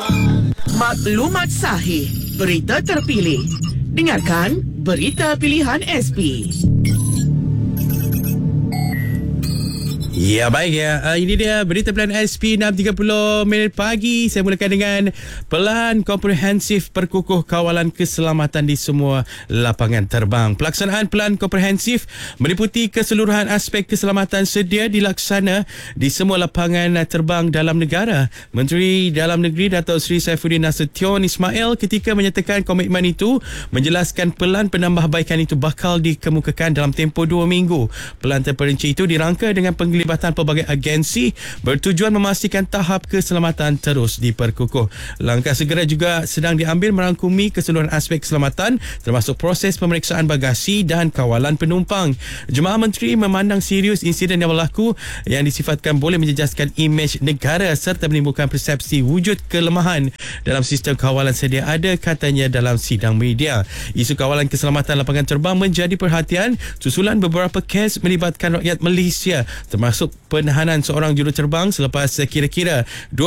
Maklumat sahih, berita terpilih. Dengarkan Berita Pilihan SP. Ya, baik ya. Ini dia Berita Pilihan SP 6.30 minit pagi. Saya mulakan dengan Pelan Komprehensif Perkukuh Kawalan Keselamatan di semua lapangan terbang. Pelaksanaan Pelan Komprehensif meliputi keseluruhan aspek keselamatan sedia dilaksana di semua lapangan terbang dalam negara. Menteri Dalam Negeri Datuk Seri Saifuddin Nasution Ismail ketika menyatakan komitmen itu menjelaskan pelan penambahbaikan itu bakal dikemukakan dalam tempoh 2 minggu. Pelan terperinci itu dirangka dengan penglibatan pelbagai agensi bertujuan memastikan tahap keselamatan terus diperkukuh. Langkah segera juga sedang diambil merangkumi keseluruhan aspek keselamatan termasuk proses pemeriksaan bagasi dan kawalan penumpang. Jemaah Menteri memandang serius insiden yang berlaku yang disifatkan boleh menjejaskan imej negara serta menimbulkan persepsi wujud kelemahan dalam sistem kawalan sedia ada, katanya dalam sidang media. Isu kawalan keselamatan lapangan terbang menjadi perhatian susulan beberapa kes melibatkan rakyat Malaysia termasuk penahanan seorang juruterbang selepas kira-kira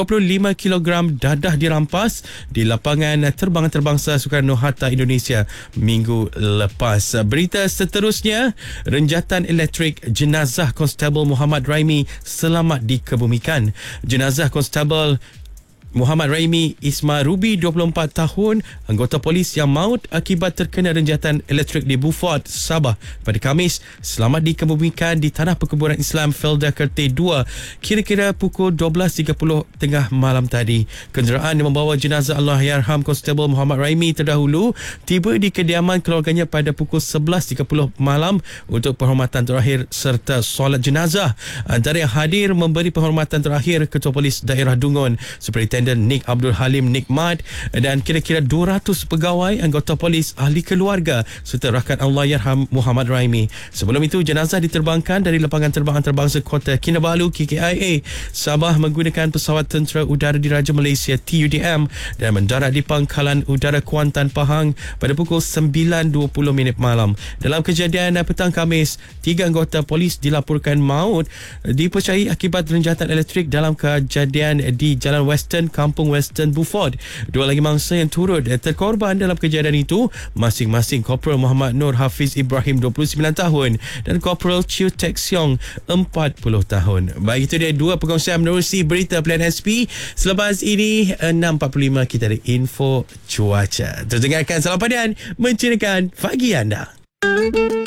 25 kg dadah dirampas di lapangan terbang antarabangsa Soekarno-Hatta Indonesia minggu lepas. Berita seterusnya, renjatan elektrik jenazah Konstebel Muhammad Raimi selamat dikebumikan. Jenazah Konstebel Muhammad Raimi Isma Rubi, 24 tahun, anggota polis yang maut akibat terkena renjatan elektrik di Beaufort, Sabah pada Khamis, selamat dikebumikan di Tanah Perkuburan Islam Felda Kerteh 2 kira-kira pukul 12.30 tengah malam tadi. Kenderaan yang membawa jenazah Allahyarham Konstebel Muhammad Raimi terdahulu tiba di kediaman keluarganya pada pukul 11.30 malam untuk penghormatan terakhir serta solat jenazah. Antara yang hadir memberi penghormatan terakhir Ketua Polis Daerah Dungun Superintendent Nik Abdul Halim Nikmat dan kira-kira 200 pegawai, anggota polis, ahli keluarga serta rakan Allahyarham Muhammad Raimi. Sebelum itu, jenazah diterbangkan dari lapangan terbang antarabangsa Kota Kinabalu KKIA Sabah menggunakan pesawat Tentera Udara Diraja Malaysia TUDM dan mendarat di Pangkalan Udara Kuantan Pahang pada pukul 9.20 malam. Dalam kejadian petang Khamis, 3 anggota polis dilaporkan maut dipercayai akibat renjatan elektrik dalam kejadian di Jalan Western, Kampung Western, Beaufort. 2 lagi mangsa yang turut terkorban dalam kejadian itu masing-masing Korporal Muhammad Nur Hafiz Ibrahim 29 tahun dan Korporal Chiu Tek Siong 40 tahun. Baik, itu dia 2 perkongsian menerusi Berita Pilihan SP. Selepas ini 6.45 kita ada info cuaca. Terus dengarkan Salam Padan menceritakan pagi anda.